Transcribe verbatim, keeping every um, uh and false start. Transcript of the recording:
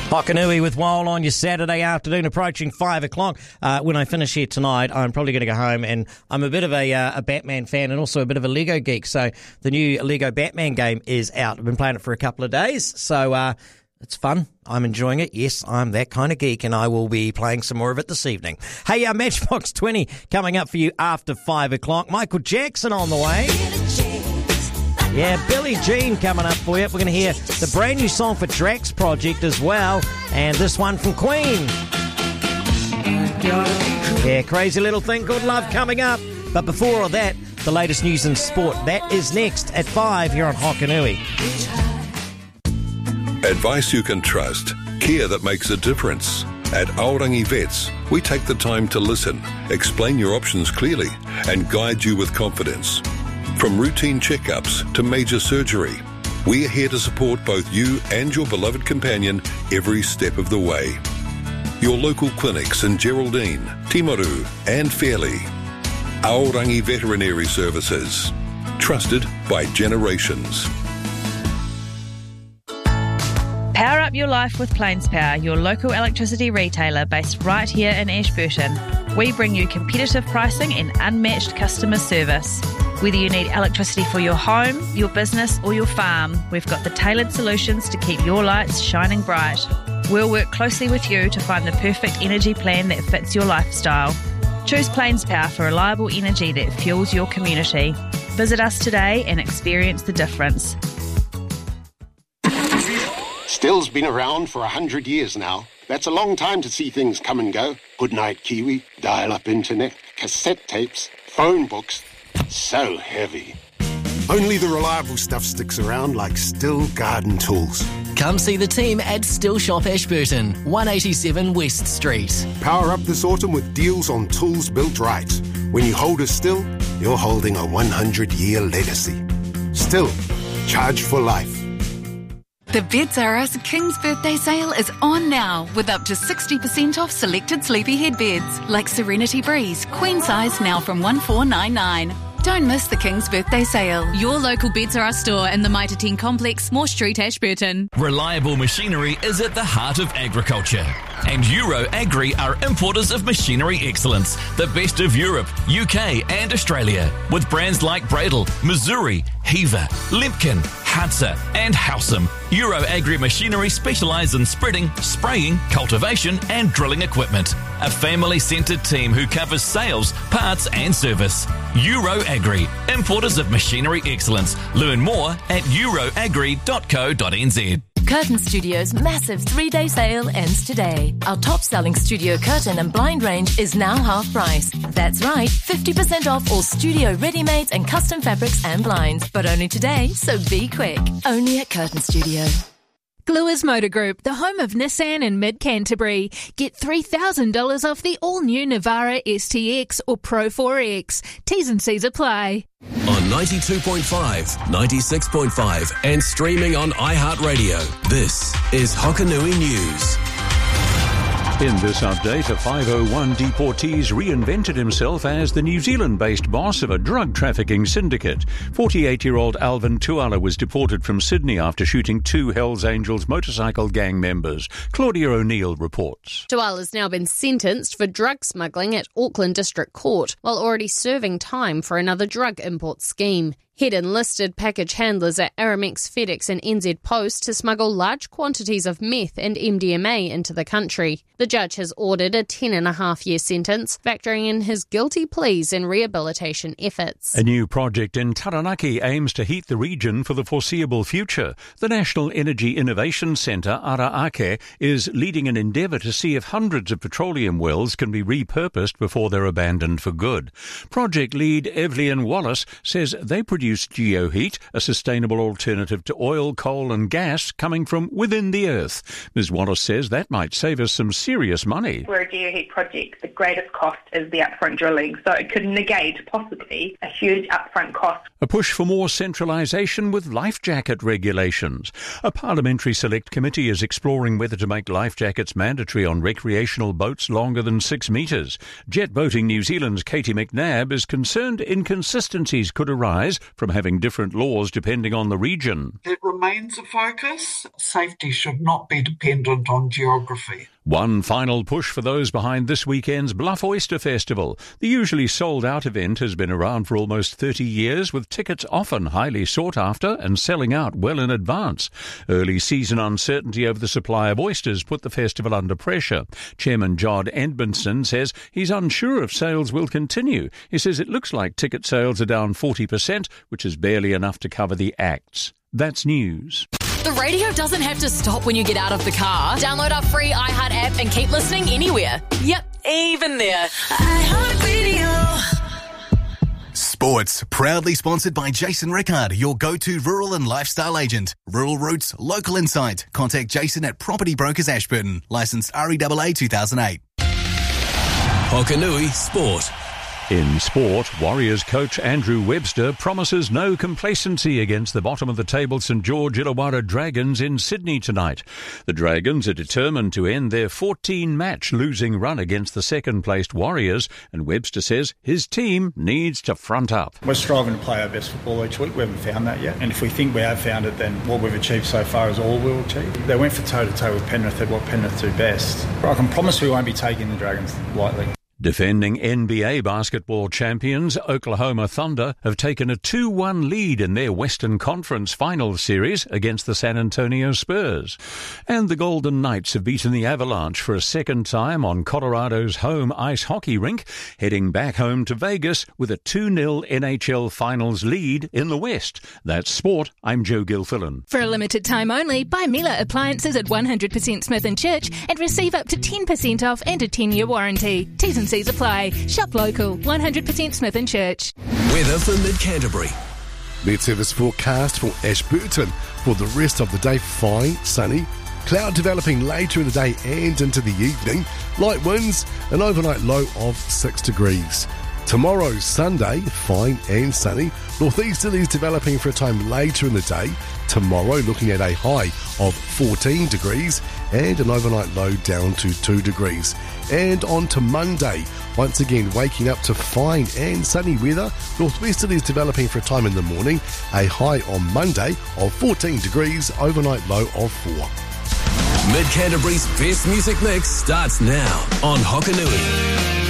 Hokanui with Wall on your Saturday afternoon, approaching five o'clock. Uh, when I finish here tonight, I'm probably going to go home, and I'm a bit of a, uh, a Batman fan and also a bit of a Lego geek. So the new Lego Batman game is out. I've been playing it for a couple of days, so uh, it's fun. I'm enjoying it. Yes, I'm that kind of geek, and I will be playing some more of it this evening. Hey, uh, Matchbox twenty coming up for you after five o'clock. Michael Jackson on the way. Yeah, Billie Jean coming up for you. We're going to hear the brand new song for Drax Project as well, and this one from Queen. Yeah, crazy little thing called Love coming up. But before all that, the latest news in sport. That is next at five here on Hokanui. Advice you can trust. Care that makes a difference. At Aorangi Vets, we take the time to listen, explain your options clearly, and guide you with confidence. From routine checkups to major surgery, we're here to support both you and your beloved companion every step of the way. Your local clinics in Geraldine, Timaru and Fairley. Aorangi Veterinary Services. Trusted by generations. Power up your life with Plains Power, your local electricity retailer based right here in Ashburton. We bring you competitive pricing and unmatched customer service. Whether you need electricity for your home, your business or your farm, we've got the tailored solutions to keep your lights shining bright. We'll work closely with you to find the perfect energy plan that fits your lifestyle. Choose Plains Power for reliable energy that fuels your community. Visit us today and experience the difference. Still's been around for a hundred years now. That's a long time to see things come and go. Goodnight Kiwi, dial-up internet, cassette tapes, phone books. So heavy. Only the reliable stuff sticks around, like Still Garden Tools. Come see the team at Still Shop Ashburton, one eighty-seven West Street. Power up this autumn with deals on tools built right. When you hold a Still, you're holding a one hundred year legacy. Still, charge for life. The Beds R Us King's Birthday Sale is on now with up to sixty percent off selected sleepyhead beds like Serenity Breeze, queen size now from one four nine nine. Don't miss the King's Birthday Sale. Your local Beds R Us store in the Mitre ten Complex, Moore Street, Ashburton. Reliable machinery is at the heart of agriculture. And Euro Agri are importers of machinery excellence, the best of Europe, U K and Australia, with brands like Bradle, Missouri, Heaver, Limpkin, Hudson and Howsam. Euro Agri Machinery specialise in spreading, spraying, cultivation and drilling equipment. A family-centred team who covers sales, parts and service. Euro Agri, importers of machinery excellence. Learn more at euroagri dot co dot n z. Curtain Studio's massive three-day sale ends today. Our top-selling studio curtain and blind range is now half price. That's right, fifty percent off all studio ready-mades and custom fabrics and blinds. But only today, so be quick. Only at Curtain Studio. Gluers Motor Group, the home of Nissan in mid-Canterbury. Get three thousand dollars off the all-new Navara S T X or Pro four X. T's and C's apply. On ninety-two point five, ninety-six point five and streaming on iHeartRadio. This is Hokanui News. In this update, a five oh one deportees reinvented himself as the New Zealand-based boss of a drug trafficking syndicate. forty-eight-year-old Alvin Tuala was deported from Sydney after shooting two Hells Angels motorcycle gang members. Claudia O'Neill reports. Tuala has now been sentenced for drug smuggling at Auckland District Court, while already serving time for another drug import scheme. He'd enlisted package handlers at Aramex, FedEx and N Z Post to smuggle large quantities of meth and M D M A into the country. The judge has ordered a ten and a half year sentence, factoring in his guilty pleas and rehabilitation efforts. A new project in Taranaki aims to heat the region for the foreseeable future. The National Energy Innovation Centre, Araake, is leading an endeavour to see if hundreds of petroleum wells can be repurposed before they're abandoned for good. Project lead Evelyn Wallace says they produce geoheat, a sustainable alternative to oil, coal and gas coming from within the earth. Miz Wallace says that might save us some serious money. For a geoheat project, the greatest cost is the upfront drilling, so it could negate possibly a huge upfront cost. A push for more centralisation with life jacket regulations. A parliamentary select committee is exploring whether to make life jackets mandatory on recreational boats longer than six metres. Jet Boating New Zealand's Katie McNabb is concerned inconsistencies could arise from having different laws depending on the region. It remains a focus. Safety should not be dependent on geography. One final push for those behind this weekend's Bluff Oyster Festival. The usually sold-out event has been around for almost thirty years, with tickets often highly sought after and selling out well in advance. Early season uncertainty over the supply of oysters put the festival under pressure. Chairman Jod Edmondson says he's unsure if sales will continue. He says it looks like ticket sales are down forty percent, which is barely enough to cover the acts. That's news. The radio doesn't have to stop when you get out of the car. Download our free iHeart app and keep listening anywhere. Yep, even there. iHeartRadio. Sports, proudly sponsored by Jason Rickard, your go-to rural and lifestyle agent. Rural Roots, local insight. Contact Jason at Property Brokers Ashburton. Licensed R E A A two thousand eight. Hokanui Sport. In sport, Warriors coach Andrew Webster promises no complacency against the bottom-of-the-table St George Illawarra Dragons in Sydney tonight. The Dragons are determined to end their fourteen-match losing run against the second-placed Warriors, and Webster says his team needs to front up. We're striving to play our best football each week. We haven't found that yet, and if we think we have found it, then what we've achieved so far is all we'll achieve. They went for toe-to-toe with Penrith at what Penrith do best. I can promise we won't be taking the Dragons lightly. Defending N B A basketball champions Oklahoma Thunder have taken a two one lead in their Western Conference Finals series against the San Antonio Spurs. And the Golden Knights have beaten the Avalanche for a second time on Colorado's home ice hockey rink, heading back home to Vegas with a two nil N H L Finals lead in the West. That's sport. I'm Joe Gilfillan. For a limited time only, buy Miller appliances at one hundred percent Smith and Church and receive up to ten percent off and a ten-year warranty. T's and C's apply. Shop local. one hundred percent Smith and Church. Weather for Mid-Canterbury. Met service forecast for Ashburton. For the rest of the day, fine, sunny. Cloud developing later in the day and into the evening. Light winds, an overnight low of six degrees. Tomorrow, Sunday, fine and sunny. Northeasterlies developing for a time later in the day. Tomorrow, looking at a high of fourteen degrees and an overnight low down to two degrees. And on to Monday, once again waking up to fine and sunny weather. Northwesterlies developing for a time in the morning. A high on Monday of fourteen degrees, overnight low of four. Mid-Canterbury's best music mix starts now on Hokanui.